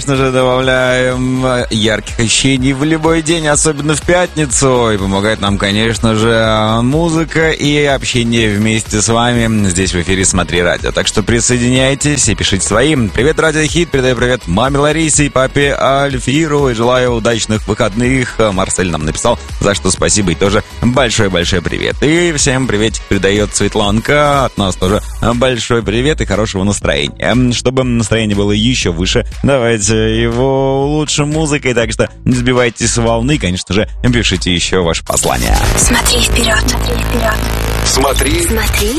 Конечно же, добавляем ярких ощущений в любой день, особенно в пятницу. И помогает нам, конечно же, музыка и общение вместе с вами здесь в эфире «Смотри радио». Так что присоединяйтесь и пишите своим. Привет, Радио Хит, передаю привет маме Ларисе и папе Альфиру. И желаю удачных выходных. Марсель нам написал, за что спасибо. И тоже большой-большой привет. И всем приветик передает Светланка. От нас тоже большой привет и хорошего настроения. Чтобы настроение было еще выше, давайте его улучшим музыкой, так что не сбивайтесь с волны, конечно же, пишите еще ваше послание. Смотри вперед, смотри вперед. Смотри